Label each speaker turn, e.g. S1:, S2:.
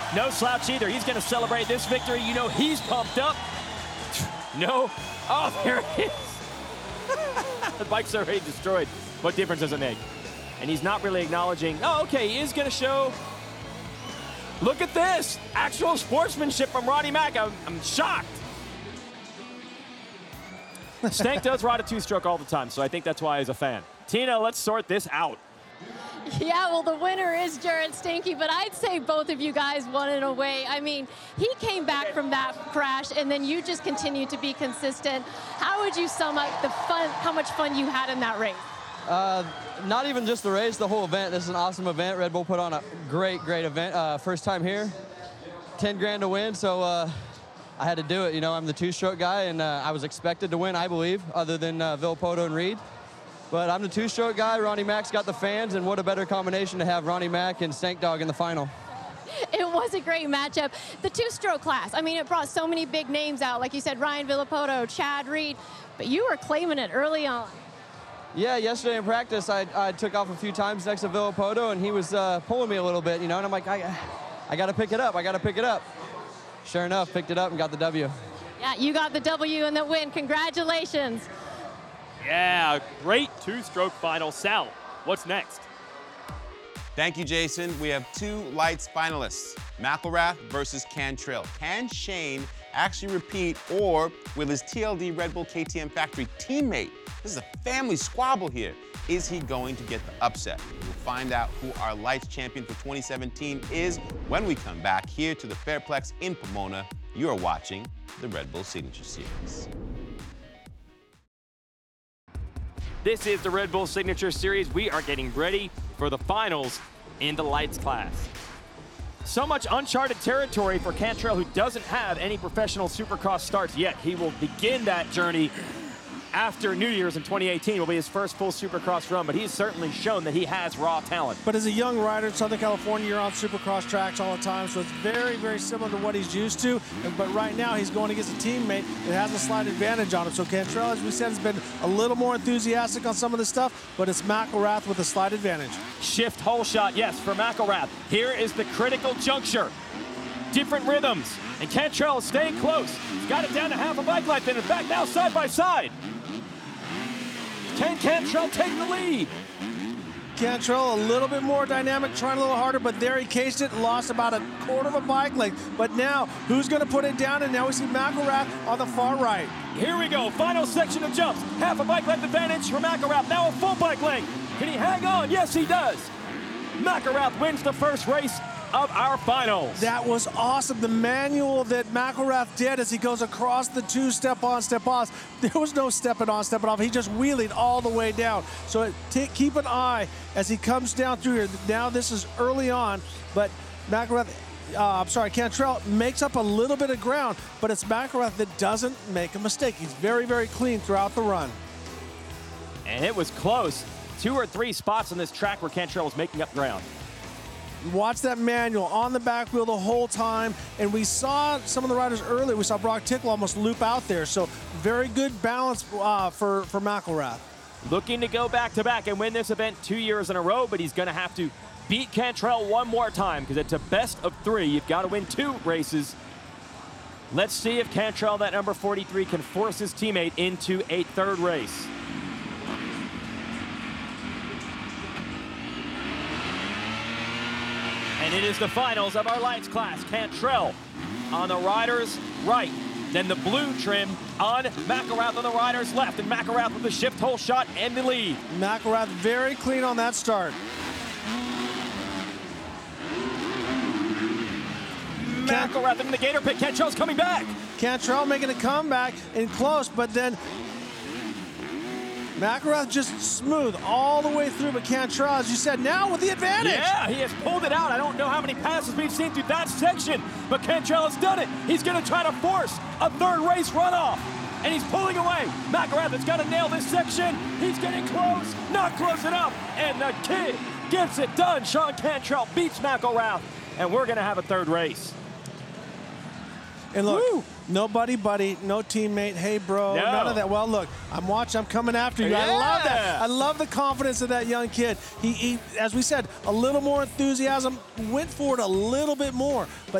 S1: No slouch either. He's going to celebrate this victory. You know he's pumped up. No. Oh, there it is. The bike's already destroyed. What difference does it make? And he's not really acknowledging, oh, okay, he is going to show. Look at this. Actual sportsmanship from Ronnie Mack. I'm shocked. Stank does ride a two-stroke all the time, so I think that's why he's a fan. Tina, let's sort this out.
S2: Yeah, well, the winner is Jarrett Stanky, but I'd say both of you guys won in a way. I mean, he came back from that crash, and then you just continued to be consistent. How would you sum up the fun, how much fun you had in that race?
S3: Not even just the race, the whole event. This is an awesome event. Red Bull put on a great event. First time here, 10 grand to win, so I had to do it. You know, I'm the two-stroke guy, and I was expected to win, I believe, other than Villopoto and Reed. But I'm the two-stroke guy. Ronnie Mack's got the fans, and what a better combination to have Ronnie Mack and Stank Dog in the final.
S2: It was a great matchup. The two-stroke class, I mean, it brought so many big names out. Like you said, Ryan Villopoto, Chad Reed, but you were claiming it early on.
S3: Yeah, yesterday in practice, I took off a few times next to Villopoto, and he was pulling me a little bit, you know, and I'm like, I got to pick it up. I got to pick it up. Sure enough, picked it up and got the W.
S2: Yeah, you got the W and the win. Congratulations.
S1: Yeah, great two-stroke final. Sal, what's next?
S4: Thank you, Jason. We have two lights finalists, McElrath versus Cantrell. Can Shane actually repeat, or will his TLD Red Bull KTM Factory teammate, this is a family squabble here, is he going to get the upset? We'll find out who our lights champion for 2017 is when we come back here to the Fairplex in Pomona. You are watching the Red Bull Signature Series.
S1: This is the Red Bull Signature Series. We are getting ready for the finals in the lights class. So much uncharted territory for Cantrell, who doesn't have any professional Supercross starts yet. He will begin that journey after New Year's in 2018. Will be his first full Supercross run, but he's certainly shown that he has raw talent.
S5: But as a young rider in Southern California, you're on Supercross tracks all the time, so it's very, very similar to what he's used to. But right now, he's going against a teammate that has a slight advantage on him. So Cantrell, as we said, has been a little more enthusiastic on some of the stuff, but it's McElrath with a slight advantage.
S1: Shift hole shot, yes, for McElrath. Here is the critical juncture. Different rhythms, and Cantrell is staying close. He's got it down to half a bike length, and in fact, now side by side. Can Cantrell take the lead?
S5: Cantrell a little bit more dynamic, trying a little harder, but there he cased it, lost about a quarter of a bike length. But now, who's going to put it down? And now we see McElrath on the far right.
S1: Here we go, final section of jumps. Half a bike length advantage for McElrath, now a full bike length. Can he hang on? Yes, he does. McElrath wins the first race of our finals.
S5: That was awesome. The manual that McElrath did as he goes across the two step on, step off. There was no stepping on, stepping off. He just wheelied all the way down. So keep an eye as he comes down through here. Now this is early on, but Cantrell makes up a little bit of ground, but it's McElrath that doesn't make a mistake. He's very, very clean throughout the run.
S1: And it was close. 2 or 3 spots on this track where Cantrell was making up ground.
S5: Watch that manual on the back wheel the whole time, and we saw some of the riders earlier. We saw Brock Tickle almost loop out there, so very good balance for McElrath.
S1: Looking to go back-to-back and win this event 2 years in a row, but he's going to have to beat Cantrell one more time because it's a best of 3. You've got to win 2 races. Let's see if Cantrell, that number 43, can force his teammate into a 3rd race. And it is the finals of our lights class. Cantrell on the rider's right. Then the blue trim on McElrath on the rider's left. And McElrath with the shift hole shot and the lead.
S5: McElrath very clean on that start.
S1: McElrath in the gator pit. Cantrell's coming back.
S5: Cantrell making a comeback in close, but then McElrath just smooth all the way through, but Cantrell, as you said, now with the advantage.
S1: Yeah, he has pulled it out. I don't know how many passes we've seen through that section, but Cantrell has done it. He's going to try to force a 3rd race runoff, and he's pulling away. McElrath has got to nail this section. He's getting close, not close enough, and the kid gets it done. Sean Cantrell beats McElrath, and we're going to have a 3rd race.
S5: And look,
S1: Woo!
S5: no buddy, no teammate, hey bro,
S1: No.
S5: none of that. Well, look, I'm watching, I'm coming after you.
S1: Yeah.
S5: I love that. I love the confidence of that young kid. He, as we said, a little more enthusiasm, went for it a little bit more. But